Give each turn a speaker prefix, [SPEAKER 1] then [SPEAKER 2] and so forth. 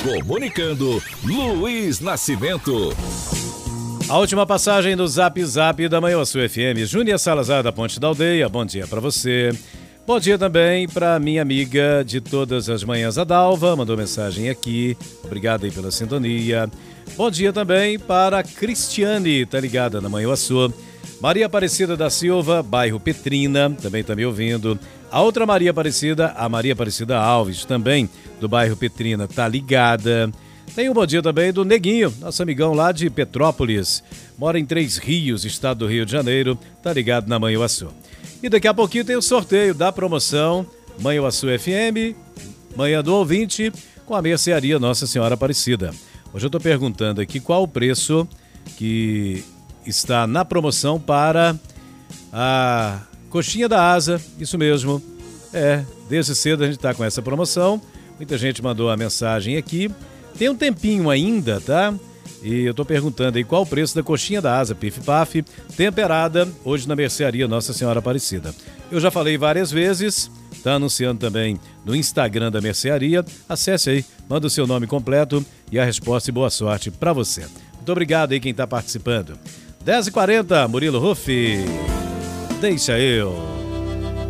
[SPEAKER 1] Comunicando, Luiz Nascimento.
[SPEAKER 2] A última passagem do Zap Zap da Manhã Sul FM. Júnia Salazar da Ponte da Aldeia, bom dia para você. Bom dia também para minha amiga de todas as manhãs, a Dalva, mandou mensagem aqui. Obrigado aí pela sintonia. Bom dia também para a Cristiane, tá ligada na Manhã Sul. Maria Aparecida da Silva, bairro Petrina, também tá me ouvindo. A outra Maria Aparecida, a Maria Aparecida Alves, também do bairro Petrina, tá ligada. Tem um bom dia também do Neguinho, nosso amigão lá de Petrópolis. Mora em Três Rios, estado do Rio de Janeiro, tá ligado na Manhã Sul. E daqui a pouquinho tem o sorteio da promoção Manhã Sul FM, Manhã do Ouvinte, com a mercearia Nossa Senhora Aparecida. Hoje eu tô perguntando aqui qual o preço que está na promoção para a coxinha da asa, isso mesmo. Desde cedo a gente está com essa promoção. Muita gente mandou a mensagem aqui. Tem um tempinho ainda, tá? E eu tô perguntando aí qual o preço da coxinha da asa, Pif Paf, temperada, hoje na mercearia Nossa Senhora Aparecida. Eu já falei várias vezes, tá anunciando também no Instagram da mercearia. Acesse aí, manda o seu nome completo e a resposta e boa sorte para você. Muito obrigado aí quem tá participando. 10h40, Murilo Ruff. Deixa eu.